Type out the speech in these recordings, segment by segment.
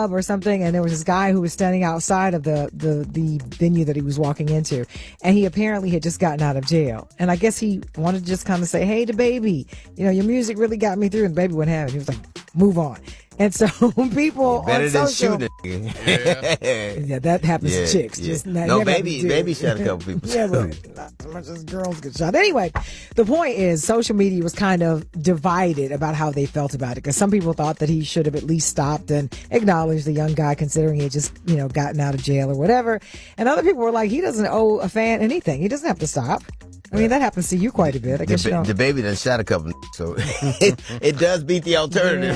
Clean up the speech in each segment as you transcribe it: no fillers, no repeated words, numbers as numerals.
club or something, and there was this guy who was standing outside of the venue that he was walking into, and he apparently had just gotten out of jail. And I guess he wanted to just kind of say, hey, DaBaby, your music really got me through, and DaBaby wouldn't have it. He was like, move on. And so people better on than social, shooting. yeah, that happens to chicks. Yeah. Just baby shot a couple people. Yeah, but not as much as girls get shot. Anyway, the point is, social media was kind of divided about how they felt about it, because some people thought that he should have at least stopped and acknowledged the young guy, considering he had just gotten out of jail or whatever. And other people were like, he doesn't owe a fan anything. He doesn't have to stop. I mean, that happens to you quite a bit. I guess DaBaby done shot a couple, so it does beat the alternative.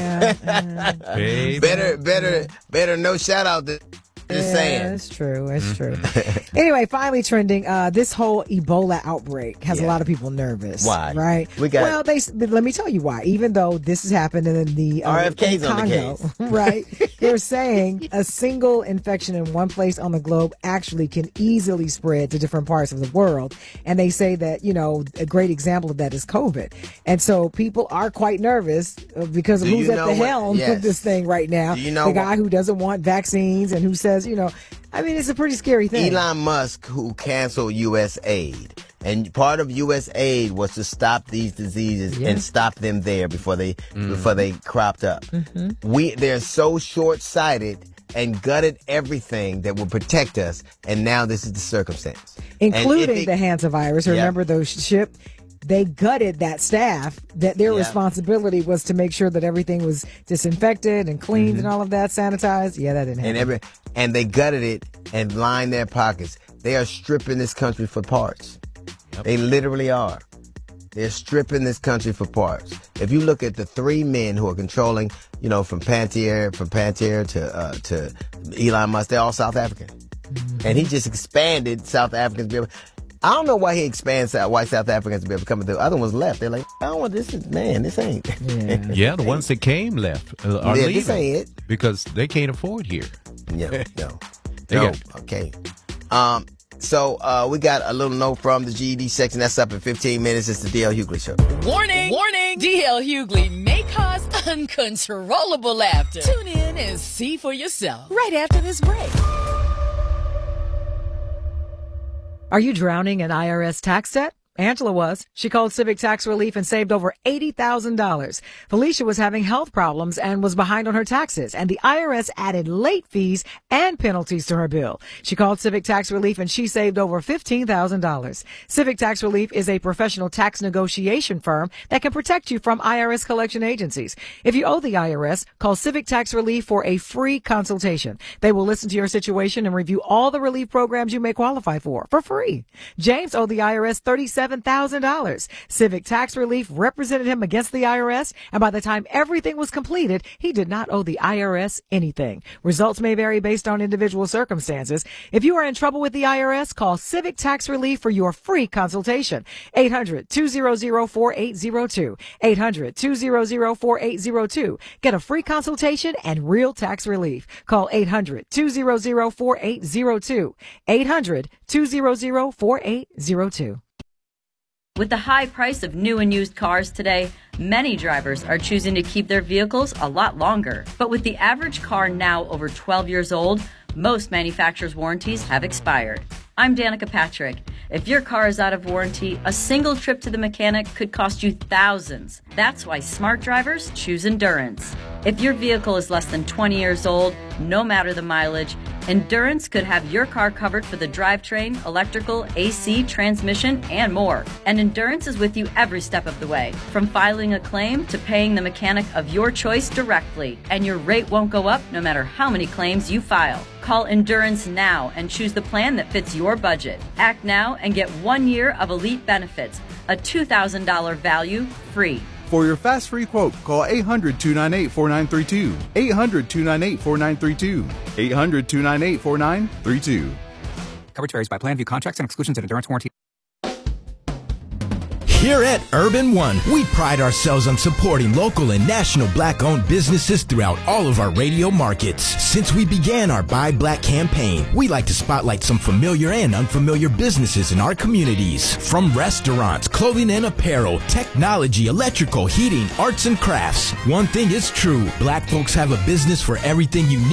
Yeah. better no shout out than just saying. That's true. That's true. Anyway, finally trending. This whole Ebola outbreak has a lot of people nervous. Why? Right? Let me tell you why. Even though this has happened in the RFK's Congo, on the case. right? They're saying a single infection in one place on the globe actually can easily spread to different parts of the world. And they say that, a great example of that is COVID. And so people are quite nervous because of who's at the helm of this thing right now. The guy who doesn't want vaccines and who says, it's a pretty scary thing. Elon Musk, who canceled U.S. aid. And part of U.S. aid was to stop these diseases and stop them there before they cropped up. Mm-hmm. They're so short-sighted and gutted everything that would protect us, and now this is the circumstance. Including the Hansa virus. Remember those ship? They gutted that staff, that their responsibility was to make sure that everything was disinfected and cleaned and all of that, sanitized. Yeah, that didn't happen. And they gutted it and lined their pockets. They are stripping this country for parts. Yep. They literally are. They're stripping this country for parts. If you look at the three men who are controlling, from Pantera to Elon Musk, they're all South African. Mm-hmm. And he just expanded South Africans. I don't know why he expands why South Africans be able to come through. The other ones left. They're like, I don't want this. This ain't. Yeah, the ones that came left are leaving. This ain't it. Because they can't afford here. Yeah, no. Okay. So we got a little note from the GED section. That's up in 15 minutes. It's the D.L. Hughley Show. Warning! Warning! D.L. Hughley may cause uncontrollable laughter. Tune in and see for yourself right after this break. Are you drowning in IRS tax debt? Angela was. She called Civic Tax Relief and saved over $80,000. Felicia was having health problems and was behind on her taxes, and the IRS added late fees and penalties to her bill. She called Civic Tax Relief and she saved over $15,000. Civic Tax Relief is a professional tax negotiation firm that can protect you from IRS collection agencies. If you owe the IRS, call Civic Tax Relief for a free consultation. They will listen to your situation and review all the relief programs you may qualify for free. James owed the IRS $37,000. Civic Tax Relief represented him against the IRS, and by the time everything was completed, he did not owe the IRS anything. Results may vary based on individual circumstances. If you are in trouble with the IRS, call Civic Tax Relief for your free consultation. 800-200-4802. 800-200-4802. Get a free consultation and real tax relief. Call 800-200-4802. 800-200-4802. With the high price of new and used cars today, many drivers are choosing to keep their vehicles a lot longer. But with the average car now over 12 years old, most manufacturers' warranties have expired. I'm Danica Patrick. If your car is out of warranty, a single trip to the mechanic could cost you thousands. That's why smart drivers choose Endurance. If your vehicle is less than 20 years old, no matter the mileage, Endurance could have your car covered for the drivetrain, electrical, AC, transmission, and more. And Endurance is with you every step of the way, from filing a claim to paying the mechanic of your choice directly. And your rate won't go up no matter how many claims you file. Call Endurance now and choose the plan that fits your budget. Act now and get 1 year of elite benefits, a $2,000 value free. For your fast free quote, call 800-298-4932. 800-298-4932. 800-298-4932. Coverage varies by plan. View contracts and exclusions and Endurance warranty. Here at Urban One, we pride ourselves on supporting local and national Black-owned businesses throughout all of our radio markets. Since we began our Buy Black campaign, we like to spotlight some familiar and unfamiliar businesses in our communities. From restaurants, clothing and apparel, technology, electrical, heating, arts and crafts. One thing is true, Black folks have a business for everything you need.